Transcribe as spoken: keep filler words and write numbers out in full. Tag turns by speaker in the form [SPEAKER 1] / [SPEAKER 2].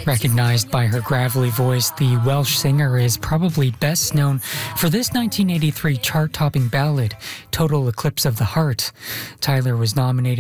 [SPEAKER 1] Recognized by her gravelly voice, the Welsh singer is probably best known for this nineteen eighty-three chart-topping ballad, Total Eclipse of the Heart. Tyler was nominated